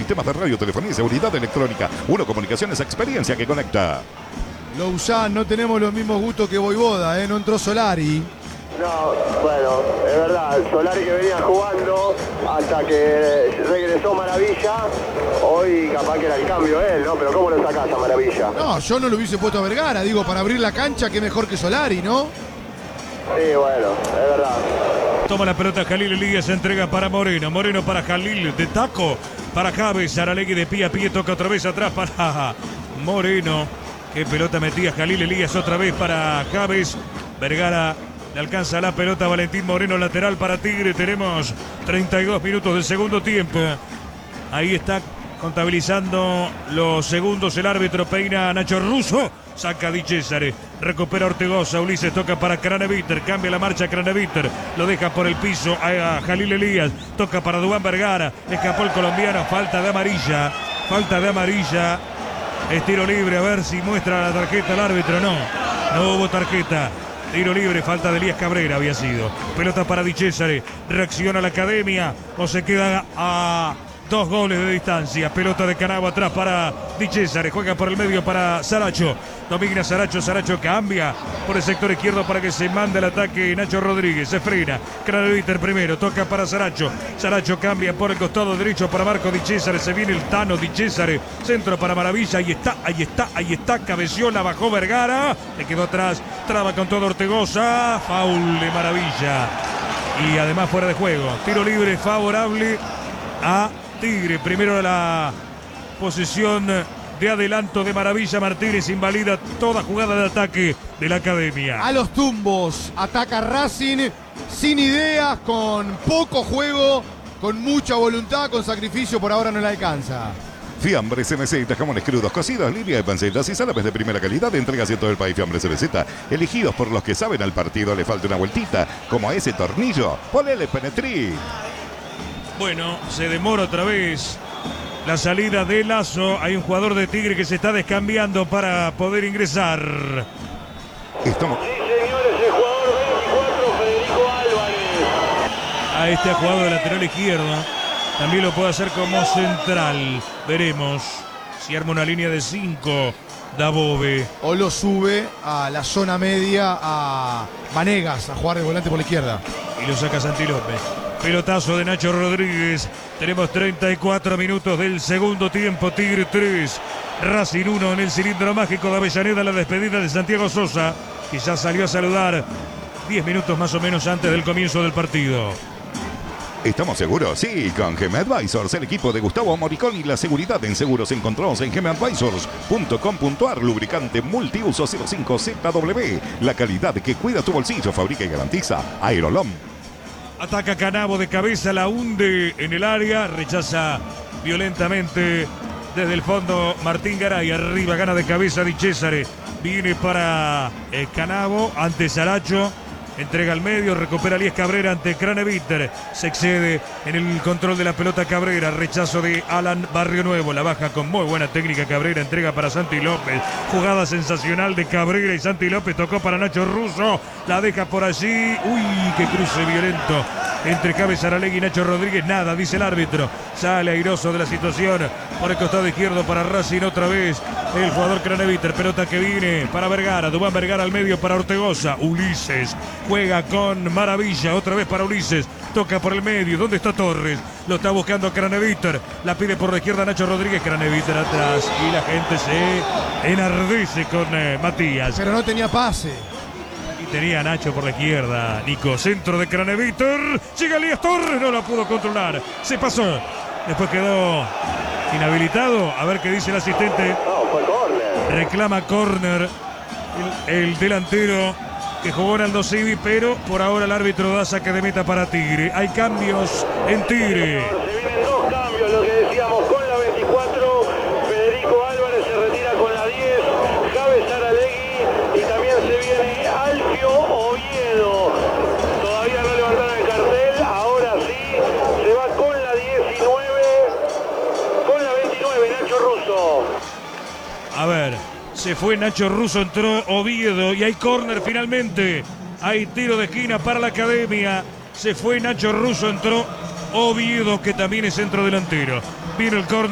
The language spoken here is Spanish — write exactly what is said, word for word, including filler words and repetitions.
sistemas de radio, telefonía y seguridad electrónica. Uno Comunicaciones, experiencia que conecta. Lo usán, no tenemos los mismos gustos que Voivoda, ¿eh? No entró Solari. No, bueno, es verdad, Solari que venía jugando hasta que regresó Maravilla, hoy capaz que era el cambio él, ¿no? Pero ¿cómo lo sacás a Maravilla? No, yo no lo hubiese puesto a Vergara, digo, para abrir la cancha, qué mejor que Solari, ¿no? Sí, bueno, es verdad. Toma la pelota Jalil Elías, se entrega para Moreno, Moreno para Jalil, de taco para Javes, Aralegui de pie a pie, toca otra vez atrás para Moreno. Qué pelota metía Jalil Elías otra vez para Javes, Vergara. Le alcanza la pelota Valentín Moreno, lateral para Tigre. Tenemos treinta y dos minutos del segundo tiempo. Ahí está contabilizando los segundos el árbitro. Peina a Nacho Russo. Saca Di Cesare. Recupera Ortegoza. Ulises toca para Craneviter. Cambia la marcha Craneviter. Lo deja por el piso a Jalil Elías. Toca para Duván Vergara. Escapó el colombiano. Falta de amarilla. Falta de amarilla. Es tiro libre. A ver si muestra la tarjeta el árbitro. No. No hubo tarjeta. Tiro libre, falta de Elías Cabrera había sido. Pelota para Di Cesare. Reacciona la academia o se queda a dos goles de distancia. Pelota de Canavo atrás para Di Cesare. Juega por el medio para Saracho. Domina Saracho. Saracho cambia por el sector izquierdo para que se mande el ataque Nacho Rodríguez. Se frena. Craneviter primero. Toca para Saracho. Saracho cambia por el costado derecho para Marco Di Cesare. Se viene el Tano Di Cesare. Centro para Maravilla. Ahí está, ahí está, ahí está. Cabeció, la bajó Vergara. Le quedó atrás. Traba con todo Ortegoza. Foul de Maravilla. Y además fuera de juego. Tiro libre favorable a Tigre. Primero la posición de adelanto de Maravilla. Martínez invalida toda jugada de ataque de la academia. A los tumbos. Ataca Racing sin ideas, con poco juego, con mucha voluntad, con sacrificio. Por ahora no le alcanza. Fiambres M Z, jamones crudos, cocidos, línea de pancetas y salame de primera calidad de entregas en todo el país. Fiambres M Z, elegidos por los que saben al partido le falta una vueltita, como a ese tornillo. Ponele penetrí. Bueno, se demora otra vez la salida de Lazo. Hay un jugador de Tigre que se está descambiando para poder ingresar. Estamos... Sí, señores, el jugador veinticuatro, Federico Álvarez. A este jugador de lateral izquierdo. También lo puede hacer como central. Veremos si arma una línea de cinco. Dabove. O lo sube a la zona media a Vanegas a jugar de volante por la izquierda. Y lo saca Santi López. Pelotazo de Nacho Rodríguez. Tenemos treinta y cuatro minutos del segundo tiempo. Tigre tres. Racing uno en el cilindro mágico de Avellaneda. La despedida de Santiago Sosa, que ya salió a saludar diez minutos más o menos antes del comienzo del partido. ¿Estamos seguros? Sí, con G M Advisors, el equipo de Gustavo Moricón y la seguridad en seguros encontrados en g m advisors punto com punto a r. Lubricante multiuso cero cinco Z W. La calidad que cuida tu bolsillo, fabrica y garantiza Aerolom. Ataca Canavo de cabeza, la hunde en el área, rechaza violentamente desde el fondo Martín Garay. Arriba, gana de cabeza Di Cesare. Viene para eh, Canavo ante Saracho. Entrega al medio, recupera Elías Cabrera ante Craneviter. Se excede en el control de la pelota Cabrera. Rechazo de Alan Barrio Nuevo. La baja con muy buena técnica Cabrera. Entrega para Santi López. Jugada sensacional de Cabrera y Santi López. Tocó para Nacho Russo. La deja por allí. Uy, qué cruce violento entre Javes Aralegui y Nacho Rodríguez. Nada, dice el árbitro. Sale airoso de la situación por el costado izquierdo para Racing otra vez. El jugador Craneviter. Pelota que viene para Vergara. Duván Vergara al medio para Ortegoza. Ulises juega con Maravilla. Otra vez para Ulises. Toca por el medio. ¿Dónde está Torres? Lo está buscando Craneviter. La pide por la izquierda Nacho Rodríguez. Craneviter atrás. Y la gente se enardece con eh, Matías. Pero no tenía pase. Y tenía a Nacho por la izquierda. Nico, centro de Craneviter. Llega Elías Torres. No la pudo controlar. Se pasó. Después quedó inhabilitado. A ver qué dice el asistente. No, fue córner. Reclama córner el, el delantero que jugó en Aldo Civi, pero por ahora el árbitro da saque de meta para Tigre. Hay cambios en Tigre. Se vienen dos cambios, lo que decíamos, con la veinticuatro, Federico Álvarez se retira con la diez, Javes Aralegui, y también se viene Alfio Oviedo. Todavía no levantaron el cartel, ahora sí, se va con la diecinueve, con la veintinueve, Nacho Russo. A ver, se fue Nacho Russo, entró Oviedo y hay córner finalmente. Hay tiro de esquina para la academia. Se fue Nacho Russo, entró Oviedo, que también es centro delantero. Viene el córner.